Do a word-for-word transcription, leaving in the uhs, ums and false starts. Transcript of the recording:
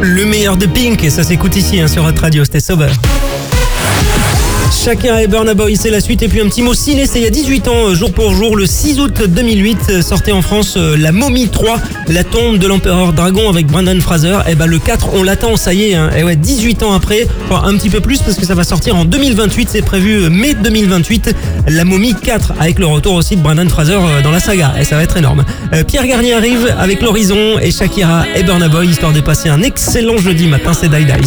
Le meilleur de Pink, et ça s'écoute ici hein, sur Hot Radio, c'était Sober. Shakira et Burna Boy, c'est la suite. Et puis un petit mot ciné, c'est il y a dix-huit ans, jour pour jour, le six août deux mille huit, sortait en France La Momie trois, la tombe de l'empereur dragon avec Brendan Fraser. Et ben le quatre, on l'attend, ça y est. Hein. Et ouais, dix-huit ans après, enfin un petit peu plus parce que ça va sortir en deux mille vingt-huit, c'est prévu mai deux mille vingt-huit. La Momie quatre, avec le retour aussi de Brendan Fraser dans la saga. Et ça va être énorme. Euh, Pierre Garnier arrive avec l'Horizon et Shakira et Burna Boy, histoire de passer un excellent jeudi matin, c'est Die Die.